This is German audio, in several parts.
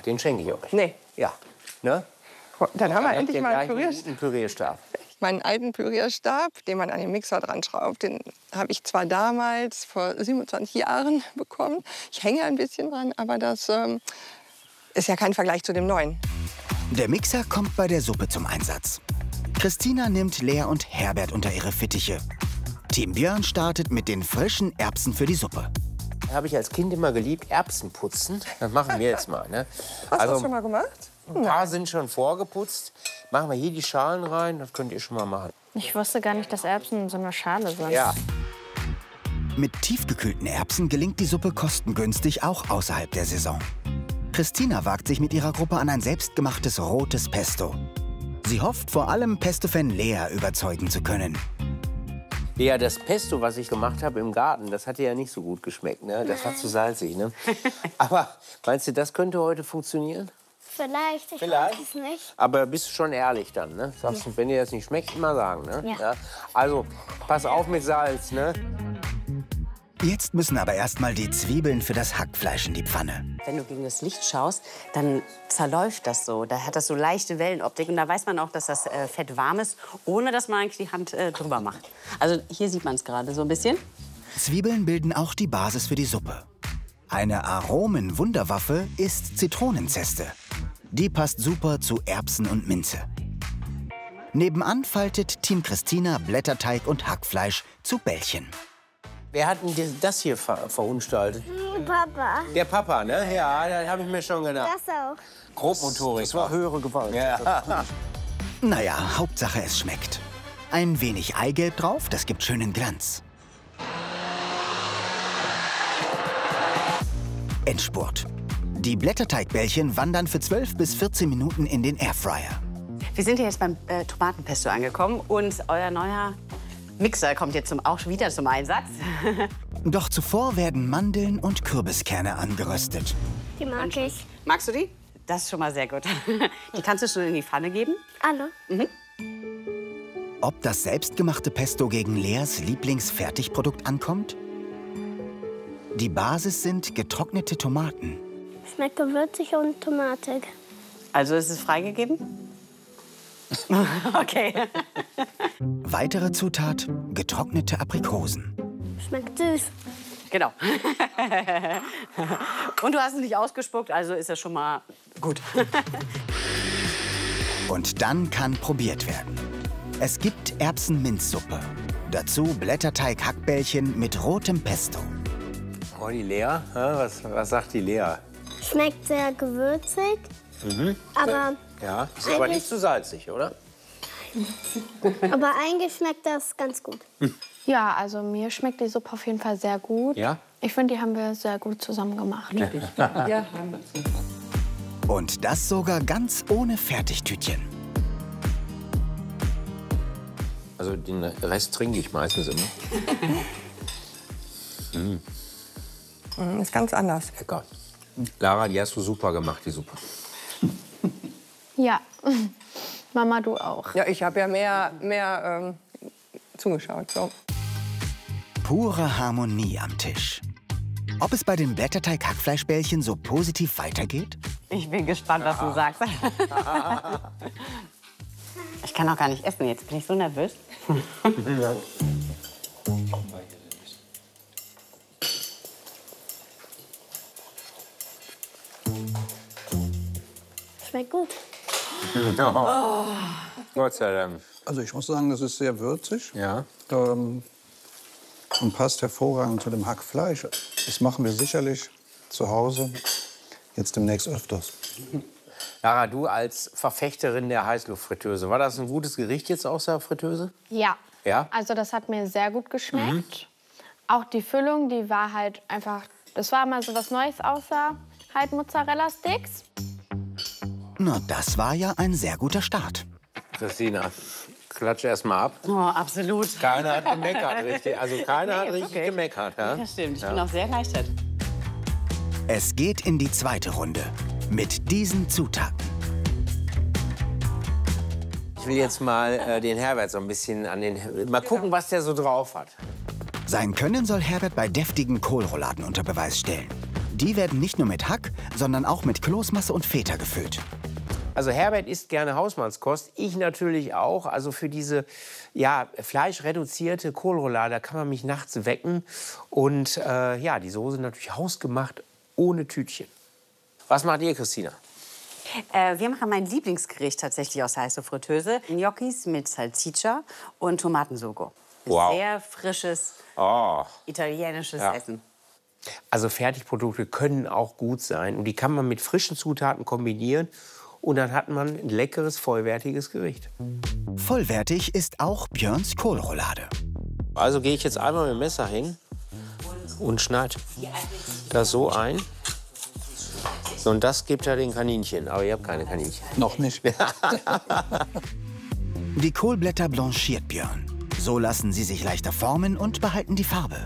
den schenke ich euch. Nee. Ja. Ne? Dann haben wir endlich mal einen guten Pürierstab. Meinen alten Pürierstab, den man an den Mixer dran schraubt, den habe ich zwar damals vor 27 Jahren bekommen. Ich hänge ein bisschen dran, aber das ist ja kein Vergleich zu dem neuen. Der Mixer kommt bei der Suppe zum Einsatz. Christina nimmt Lea und Herbert unter ihre Fittiche. Team Björn startet mit den frischen Erbsen für die Suppe. Habe ich als Kind immer geliebt, Erbsen putzen. Das machen wir jetzt mal. Ne? Hast du das schon mal gemacht? Ein paar sind schon vorgeputzt. Machen wir hier die Schalen rein, das könnt ihr schon mal machen. Ich wusste gar nicht, dass Erbsen in so einer Schale sind. Ja. Mit tiefgekühlten Erbsen gelingt die Suppe kostengünstig auch außerhalb der Saison. Christina wagt sich mit ihrer Gruppe an ein selbstgemachtes rotes Pesto. Sie hofft, vor allem Pesto-Fan Lea überzeugen zu können. Ja, das Pesto, was ich gemacht habe im Garten, das hat dir ja nicht so gut geschmeckt. Ne? Das war zu salzig. Ne? Aber meinst du, das könnte heute funktionieren? Vielleicht, ich Vielleicht. weiß es nicht. Aber bist du schon ehrlich dann, ne? Sagst du, wenn dir das nicht schmeckt, immer sagen, ne? Ja. Also, pass auf mit Salz, ne? Jetzt müssen aber erstmal die Zwiebeln für das Hackfleisch in die Pfanne. Wenn du gegen das Licht schaust, dann zerläuft das so. Da hat das so leichte Wellenoptik. Und da weiß man auch, dass das Fett warm ist, ohne dass man eigentlich die Hand drüber macht. Also hier sieht man es gerade so ein bisschen. Zwiebeln bilden auch die Basis für die Suppe. Eine Aromen-Wunderwaffe ist Zitronenzeste. Die passt super zu Erbsen und Minze. Nebenan faltet Team Christina Blätterteig und Hackfleisch zu Bällchen. Wer hat denn das hier verunstaltet? Papa. Der Papa, ne? Ja, da habe ich mir schon gedacht. Das auch. Grobmotorik. Das war höhere Gewalt. Ja. Naja, Hauptsache es schmeckt. Ein wenig Eigelb drauf, das gibt schönen Glanz. Endspurt. Die Blätterteigbällchen wandern für 12 bis 14 Minuten in den Airfryer. Wir sind hier jetzt beim Tomatenpesto angekommen. Und euer neuer Mixer kommt jetzt auch wieder zum Einsatz. Doch zuvor werden Mandeln und Kürbiskerne angeröstet. Die mag ich. Magst du die? Das ist schon mal sehr gut. Die kannst du schon in die Pfanne geben. Alle. Ob das selbstgemachte Pesto gegen Leas Lieblingsfertigprodukt ankommt? Die Basis sind getrocknete Tomaten. Schmeckt gewürzig und tomatig. Also ist es freigegeben? Okay. Weitere Zutat, getrocknete Aprikosen. Schmeckt süß. Genau. Und du hast es nicht ausgespuckt, also ist das schon mal gut. Und dann kann probiert werden. Es gibt Erbsen-Minzsuppe. Dazu Blätterteig-Hackbällchen mit rotem Pesto. Oh, die Lea? Was sagt die Lea? Schmeckt sehr gewürzig. Aber, Ja, ist aber nicht zu salzig, oder? aber eigentlich schmeckt das ganz gut. Ja, also mir schmeckt die Suppe auf jeden Fall sehr gut. Ja? Ich finde, die haben wir sehr gut zusammen gemacht. Ja. Und das sogar ganz ohne Fertigtütchen. Also den Rest trinke ich meistens immer. Ist ganz anders. Lecker. Lara, die hast du super gemacht, die Suppe. Ja, Mama, du auch. Ja, ich habe ja mehr zugeschaut. So. Pure Harmonie am Tisch. Ob es bei den Blätterteig-Hackfleischbällchen so positiv weitergeht? Ich bin gespannt, was du sagst. Ich kann auch gar nicht essen, jetzt bin ich so nervös. Schmeckt gut. Gott sei Dank. Also ich muss sagen, das ist sehr würzig. Ja. Und passt hervorragend zu dem Hackfleisch. Das machen wir sicherlich zu Hause jetzt demnächst öfters. Lara, du als Verfechterin der Heißluftfritteuse, war das ein gutes Gericht jetzt aus der Fritteuse? Ja. Ja? Also das hat mir sehr gut geschmeckt. Auch die Füllung, die war halt einfach, das war mal so was Neues außer halt Mozzarella-Sticks. Na, das war ja ein sehr guter Start. Christina, klatsch erst mal ab. Oh, absolut. Keiner hat gemeckert, richtig. Also keiner hat richtig okay. gemeckert. Ja? Das stimmt, ich bin auch sehr erleichtert. Es geht in die zweite Runde mit diesen Zutaten. Ich will jetzt mal den Herbert so ein bisschen mal gucken, was der so drauf hat. Sein Können soll Herbert bei deftigen Kohlrouladen unter Beweis stellen. Die werden nicht nur mit Hack, sondern auch mit Kloßmasse und Feta gefüllt. Also Herbert isst gerne Hausmannskost, ich natürlich auch. Also für diese fleischreduzierte Kohlroulade kann man mich nachts wecken. Und die Soße natürlich hausgemacht, ohne Tütchen. Was macht ihr, Christina? Wir machen mein Lieblingsgericht tatsächlich aus der Fritteuse. Gnocchis mit Salsiccia und Tomatensugo. Wow. Sehr frisches italienisches Essen. Also Fertigprodukte können auch gut sein. Und die kann man mit frischen Zutaten kombinieren. Und dann hat man ein leckeres, vollwertiges Gericht. Vollwertig ist auch Björns Kohlroulade. Also gehe ich jetzt einmal mit dem Messer hin und schneide das so ein. So, und das gibt ja den Kaninchen. Aber ihr habt keine Kaninchen. Noch nicht. Die Kohlblätter blanchiert Björn. So lassen sie sich leichter formen und behalten die Farbe.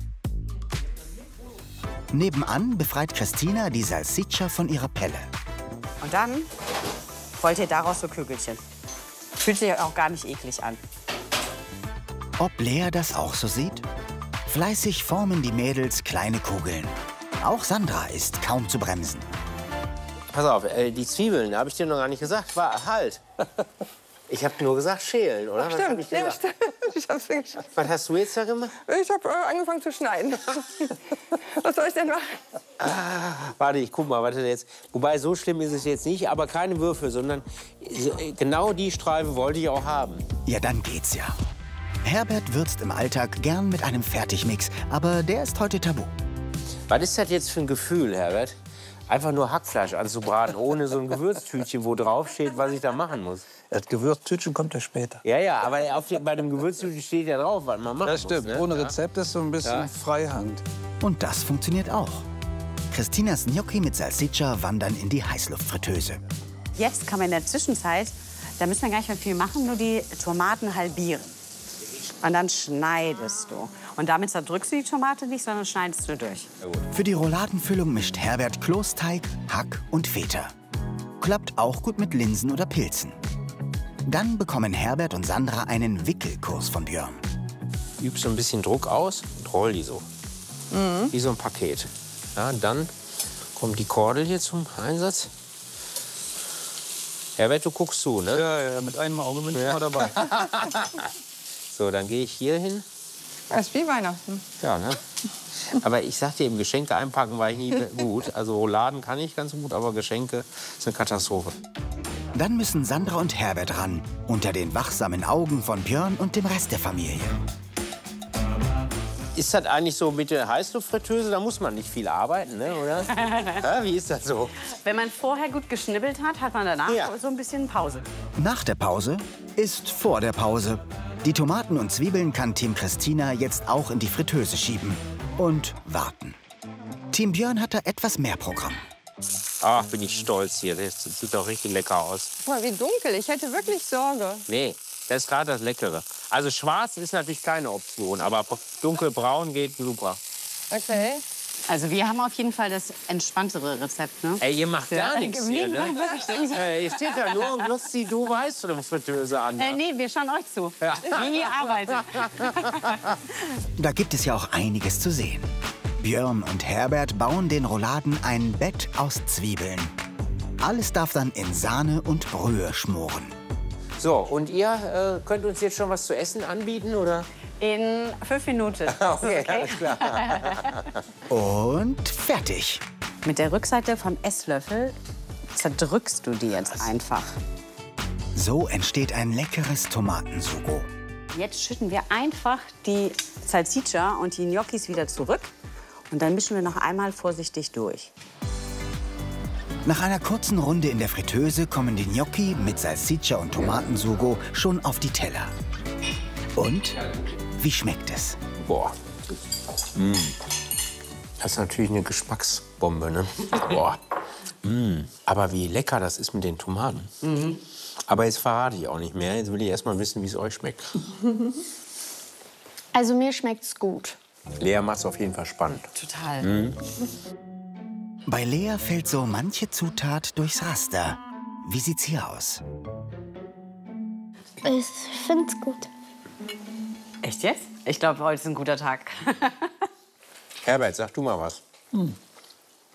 Nebenan befreit Christina die Salsiccia von ihrer Pelle. Und dann wollt ihr daraus so Kügelchen. Fühlt sich auch gar nicht eklig an. Ob Lea das auch so sieht? Fleißig formen die Mädels kleine Kugeln. Auch Sandra ist kaum zu bremsen. Pass auf, die Zwiebeln, habe ich dir noch gar nicht gesagt. Halt. Ich habe nur gesagt schälen, oder? Was hab ich gesagt? Stimmt. Ich hab's nicht geschafft. Was hast du jetzt da gemacht? Ich habe angefangen zu schneiden. Was soll ich denn machen? Warte, ich guck mal, warte jetzt. Wobei, so schlimm ist es jetzt nicht, aber keine Würfel, sondern genau die Streifen wollte ich auch haben. Ja, dann geht's ja. Herbert würzt im Alltag gern mit einem Fertigmix, aber der ist heute tabu. Was ist das jetzt für ein Gefühl, Herbert? Einfach nur Hackfleisch anzubraten, ohne so ein Gewürztütchen, wo drauf steht, was ich da machen muss. Das Gewürztütchen kommt ja später. Ja, aber bei dem Gewürztütchen steht ja drauf, was man machen Das stimmt. muss. Ne? Ohne Rezept ist so ein bisschen Freihand. Und das funktioniert auch. Christinas Gnocchi mit Salsiccia wandern in die Heißluftfritteuse. Jetzt kann man in der Zwischenzeit, da müssen wir gar nicht mehr viel machen, nur die Tomaten halbieren. Und dann schneidest du. Und damit zerdrückst du die Tomate nicht, sondern schneidest du durch. Für die Rouladenfüllung mischt Herbert Kloßteig, Hack und Feta. Klappt auch gut mit Linsen oder Pilzen. Dann bekommen Herbert und Sandra einen Wickelkurs von Björn. Übst so ein bisschen Druck aus und roll die so. Wie so ein Paket. Ja, dann kommt die Kordel hier zum Einsatz. Herbert, du guckst zu, ne? Ja, mit einem Auge bin ich immer dabei. So, dann gehe ich hier hin. Das ist wie Weihnachten. Ja, ne? Aber ich sag dir, im Geschenke einpacken war ich nie gut. Also Rouladen kann ich ganz gut, aber Geschenke ist eine Katastrophe. Dann müssen Sandra und Herbert ran, unter den wachsamen Augen von Björn und dem Rest der Familie. Ist das eigentlich so mit der Heißluftfritteuse? Da muss man nicht viel arbeiten, ne, oder? Ja, wie ist das so? Wenn man vorher gut geschnibbelt hat, hat man danach so ein bisschen Pause. Nach der Pause ist vor der Pause. Die Tomaten und Zwiebeln kann Team Christina jetzt auch in die Fritteuse schieben. Und warten. Team Björn hat da etwas mehr Programm. Ach, bin ich stolz hier. Das sieht doch richtig lecker aus. Guck mal, wie dunkel. Ich hätte wirklich Sorge. Nee, das ist gerade das Leckere. Also schwarz ist natürlich keine Option, aber dunkelbraun geht super. Okay. Also wir haben auf jeden Fall das entspanntere Rezept, ne? Ey, ihr macht gar nichts hier, ne? Nee, Ihr steht da nur und glotzt die doofe Heißluftfritteuse an. nee, wir schauen euch zu. Wie ihr arbeitet. Da gibt es ja auch einiges zu sehen. Björn und Herbert bauen den Rouladen ein Bett aus Zwiebeln. Alles darf dann in Sahne und Brühe schmoren. So, und ihr könnt uns jetzt schon was zu essen anbieten, oder? In 5 Minuten. Okay, alles klar. Und fertig. Mit der Rückseite vom Esslöffel zerdrückst du die jetzt einfach. So entsteht ein leckeres Tomatensugo. Jetzt schütten wir einfach die Salsiccia und die Gnocchis wieder zurück. Und dann mischen wir noch einmal vorsichtig durch. Nach einer kurzen Runde in der Fritteuse kommen die Gnocchi mit Salsiccia und Tomatensugo schon auf die Teller. Und wie schmeckt es? Boah. Das ist natürlich eine Geschmacksbombe, ne? Boah. Aber wie lecker das ist mit den Tomaten. Aber jetzt verrate ich auch nicht mehr. Jetzt will ich erst mal wissen, wie es euch schmeckt. Also mir schmeckt's gut. Lea macht es auf jeden Fall spannend. Total. Bei Lea fällt so manche Zutat durchs Raster. Wie sieht's hier aus? Ich find's gut. Echt jetzt? Ich glaube, heute ist ein guter Tag. Herbert, sag du mal was.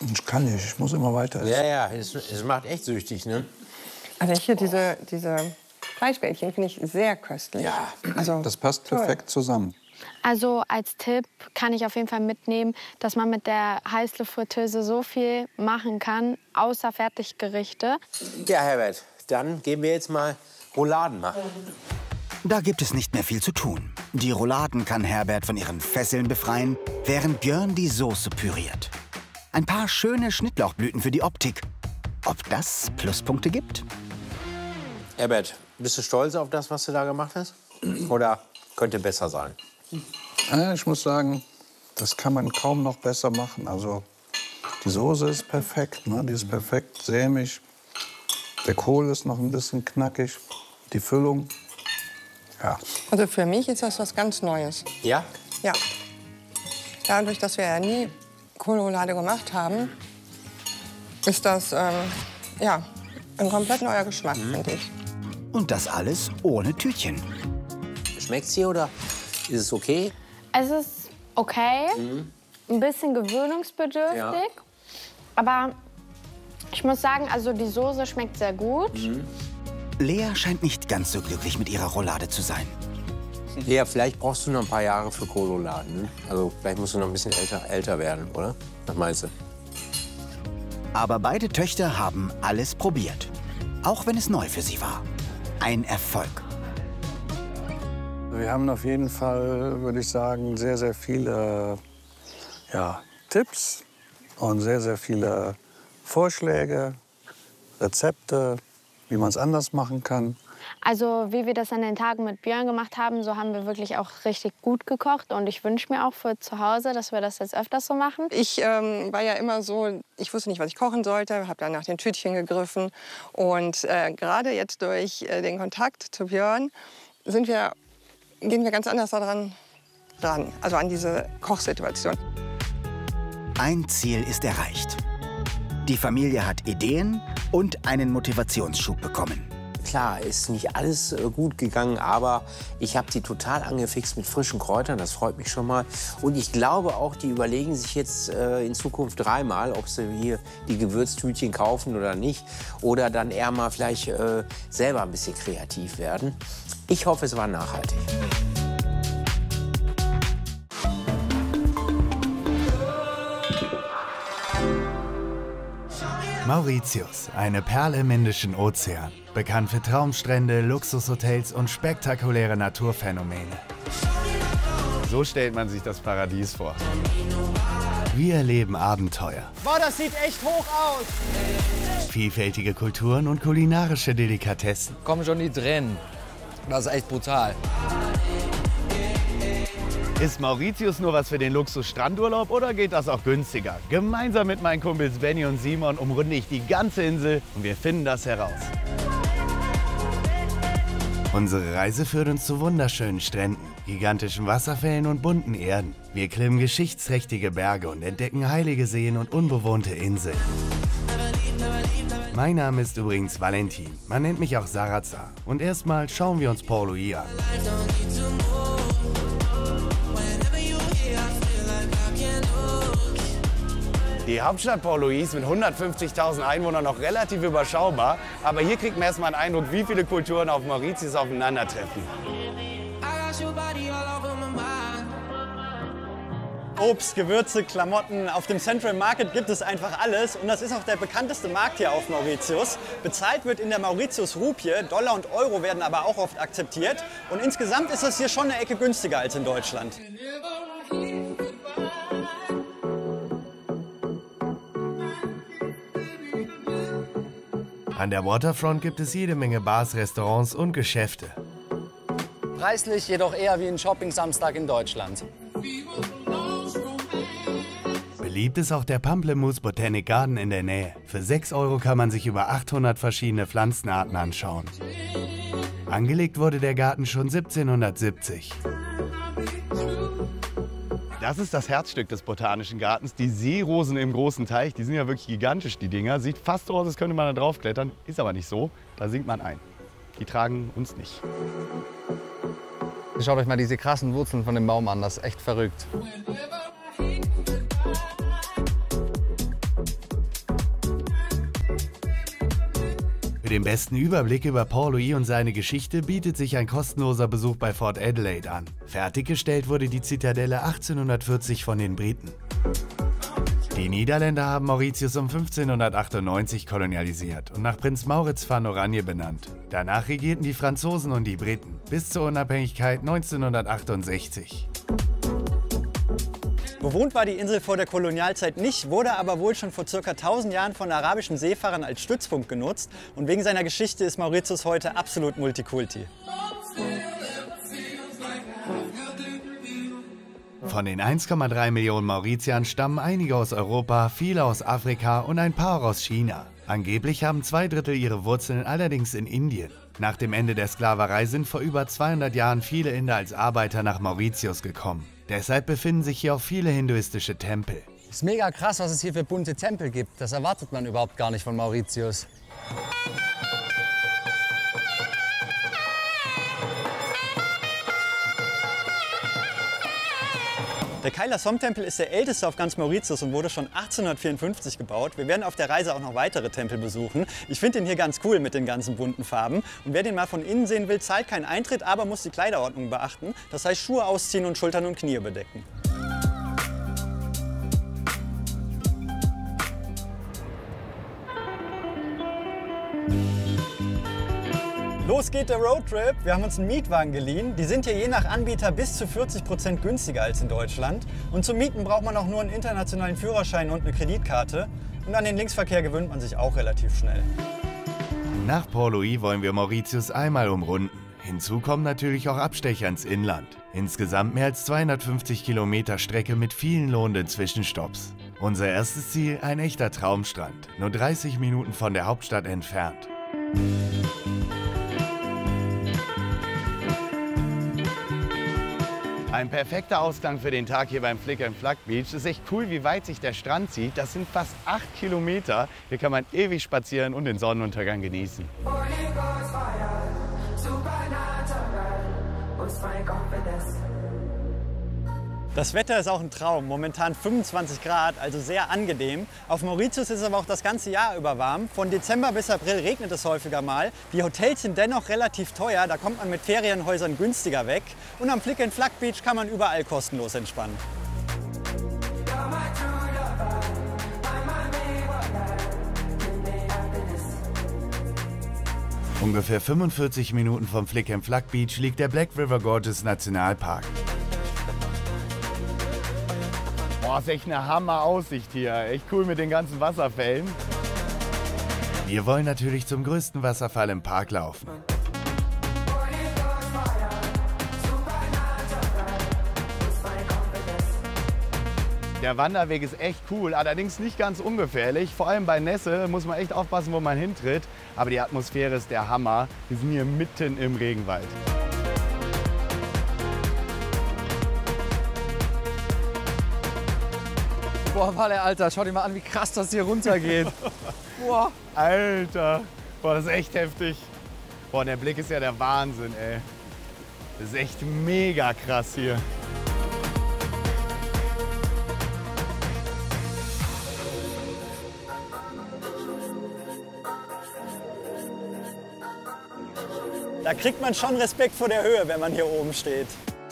Ich kann nicht, ich muss immer weiter essen. Ja, es macht echt süchtig, ne? Also hier diese Fleischbällchen finde ich sehr köstlich. Ja, also, Das passt perfekt zusammen. Also als Tipp kann ich auf jeden Fall mitnehmen, dass man mit der Heißluftfritteuse so viel machen kann, außer Fertiggerichte. Ja, Herbert, dann gehen wir jetzt mal Rouladen machen. Da gibt es nicht mehr viel zu tun. Die Rouladen kann Herbert von ihren Fesseln befreien, während Björn die Soße püriert. Ein paar schöne Schnittlauchblüten für die Optik. Ob das Pluspunkte gibt? Herbert, bist du stolz auf das, was du da gemacht hast? Oder könnte besser sein? Ich muss sagen, das kann man kaum noch besser machen. Also die Soße ist perfekt, ne? Die ist perfekt sämig. Der Kohl ist noch ein bisschen knackig. Die Füllung, ja. Also für mich ist das was ganz Neues. Ja? Ja. Dadurch, dass wir ja nie Kohlroulade gemacht haben, ist das ja, ein komplett neuer Geschmack, finde ich. Und das alles ohne Tütchen. Schmeckt's dir oder ist es okay? Es ist okay, ein bisschen gewöhnungsbedürftig, Ja. aber ich muss sagen, also die Soße schmeckt sehr gut. Lea scheint nicht ganz so glücklich mit ihrer Roulade zu sein. Ja, vielleicht brauchst du noch ein paar Jahre für Kohlrouladen. Ne? Also vielleicht musst du noch ein bisschen älter werden, oder? Was meinst du? Aber beide Töchter haben alles probiert. Auch wenn es neu für sie war. Ein Erfolg. Wir haben auf jeden Fall, würde ich sagen, sehr, sehr viele Tipps und sehr, sehr viele Vorschläge, Rezepte, wie man es anders machen kann. Also wie wir das an den Tagen mit Björn gemacht haben, so haben wir wirklich auch richtig gut gekocht. Und ich wünsche mir auch für zu Hause, dass wir das jetzt öfters so machen. Ich war ja immer so, ich wusste nicht, was ich kochen sollte, habe dann nach den Tütchen gegriffen. Und gerade jetzt durch den Kontakt zu Björn gehen wir ganz anders daran ran, also an diese Kochsituation. Ein Ziel ist erreicht. Die Familie hat Ideen und einen Motivationsschub bekommen. Klar, ist nicht alles gut gegangen, aber ich habe die total angefixt mit frischen Kräutern. Das freut mich schon mal. Und ich glaube auch, die überlegen sich jetzt in Zukunft dreimal, ob sie hier die Gewürztütchen kaufen oder nicht. Oder dann eher mal vielleicht selber ein bisschen kreativ werden. Ich hoffe, es war nachhaltig. Mauritius, eine Perle im Indischen Ozean. Bekannt für Traumstrände, Luxushotels und spektakuläre Naturphänomene. So stellt man sich das Paradies vor. Wir erleben Abenteuer. Boah, das sieht echt hoch aus! Vielfältige Kulturen und kulinarische Delikatessen. Kommen schon die Tränen. Das ist echt brutal. Ist Mauritius nur was für den Luxus-Strandurlaub oder geht das auch günstiger? Gemeinsam mit meinen Kumpels Benny und Simon umrunde ich die ganze Insel und wir finden das heraus. Unsere Reise führt uns zu wunderschönen Stränden, gigantischen Wasserfällen und bunten Erden. Wir klimmen geschichtsträchtige Berge und entdecken heilige Seen und unbewohnte Inseln. Mein Name ist übrigens Valentin. Man nennt mich auch Sarazar. Und erstmal schauen wir uns Port-Louis an. Die Hauptstadt Port-Louis mit 150.000 Einwohnern noch relativ überschaubar. Aber hier kriegt man erstmal einen Eindruck, wie viele Kulturen auf Mauritius aufeinandertreffen. Obst, Gewürze, Klamotten. Auf dem Central Market gibt es einfach alles. Und das ist auch der bekannteste Markt hier auf Mauritius. Bezahlt wird in der Mauritius-Rupie. Dollar und Euro werden aber auch oft akzeptiert. Und insgesamt ist das hier schon eine Ecke günstiger als in Deutschland. An der Waterfront gibt es jede Menge Bars, Restaurants und Geschäfte. Preislich jedoch eher wie ein Shopping-Samstag in Deutschland. Beliebt ist auch der Pamplemousse Botanic Garden in der Nähe. Für 6 Euro kann man sich über 800 verschiedene Pflanzenarten anschauen. Angelegt wurde der Garten schon 1770. Das ist das Herzstück des Botanischen Gartens, die Seerosen im großen Teich. Die sind ja wirklich gigantisch, die Dinger. Sieht fast so aus, als könnte man da drauf klettern. Ist aber nicht so. Da sinkt man ein. Die tragen uns nicht. Schaut euch mal diese krassen Wurzeln von dem Baum an. Das ist echt verrückt. den besten Überblick über Port-Louis und seine Geschichte bietet sich ein kostenloser Besuch bei Fort Adelaide an. Fertiggestellt wurde die Zitadelle 1840 von den Briten. Die Niederländer haben Mauritius um 1598 kolonialisiert und nach Prinz Maurits van Oranje benannt. Danach regierten die Franzosen und die Briten bis zur Unabhängigkeit 1968. Bewohnt war die Insel vor der Kolonialzeit nicht, wurde aber wohl schon vor ca. 1000 Jahren von arabischen Seefahrern als Stützpunkt genutzt. Und wegen seiner Geschichte ist Mauritius heute absolut Multikulti. Von den 1,3 Millionen Mauritiern stammen einige aus Europa, viele aus Afrika und ein paar aus China. Angeblich haben 2/3 ihre Wurzeln allerdings in Indien. Nach dem Ende der Sklaverei sind vor über 200 Jahren viele Inder als Arbeiter nach Mauritius gekommen. Deshalb befinden sich hier auch viele hinduistische Tempel. Es ist mega krass, was es hier für bunte Tempel gibt. Das erwartet man überhaupt gar nicht von Mauritius. Der Kaila Som-Tempel ist der älteste auf ganz Mauritius und wurde schon 1854 gebaut. Wir werden auf der Reise auch noch weitere Tempel besuchen. Ich finde den hier ganz cool mit den ganzen bunten Farben. Und wer den mal von innen sehen will, zahlt keinen Eintritt, aber muss die Kleiderordnung beachten. Das heißt, Schuhe ausziehen und Schultern und Knie bedecken. Los geht der Roadtrip. Wir haben uns einen Mietwagen geliehen. Die sind hier je nach Anbieter bis zu 40% günstiger als in Deutschland. Und zum Mieten braucht man auch nur einen internationalen Führerschein und eine Kreditkarte. Und an den Linksverkehr gewöhnt man sich auch relativ schnell. Nach Port-Louis wollen wir Mauritius einmal umrunden. Hinzu kommen natürlich auch Abstecher ins Inland. Insgesamt mehr als 250 Kilometer Strecke mit vielen lohnenden Zwischenstopps. Unser erstes Ziel, ein echter Traumstrand, nur 30 Minuten von der Hauptstadt entfernt. Ein perfekter Ausgang für den Tag hier beim Flick and Flack Beach. Es ist echt cool, wie weit sich der Strand zieht. Das sind fast 8 Kilometer. Hier kann man ewig spazieren und den Sonnenuntergang genießen. Das Wetter ist auch ein Traum. Momentan 25 Grad, also sehr angenehm. Auf Mauritius ist es aber auch das ganze Jahr über warm. Von Dezember bis April regnet es häufiger mal. Die Hotels sind dennoch relativ teuer, da kommt man mit Ferienhäusern günstiger weg. Und am Flick and Flack Beach kann man überall kostenlos entspannen. Ungefähr 45 Minuten vom Flick and Flack Beach liegt der Black River Gorges Nationalpark. Boah, ist echt eine Hammer-Aussicht hier. Echt cool mit den ganzen Wasserfällen. Wir wollen natürlich zum größten Wasserfall im Park laufen. Der Wanderweg ist echt cool, allerdings nicht ganz ungefährlich. Vor allem bei Nässe muss man echt aufpassen, wo man hintritt. Aber die Atmosphäre ist der Hammer. Wir sind hier mitten im Regenwald. Boah, Walle, Alter, schau dir mal an, wie krass das hier runtergeht. Boah. Alter, boah, das ist echt heftig. Boah, der Blick ist ja der Wahnsinn, ey. Das ist echt mega krass hier. Da kriegt man schon Respekt vor der Höhe, wenn man hier oben steht.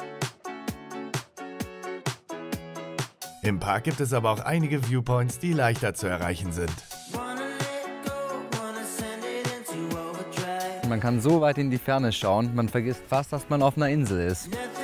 Im Park gibt es aber auch einige Viewpoints, die leichter zu erreichen sind. Man kann so weit in die Ferne schauen, man vergisst fast, dass man auf einer Insel ist.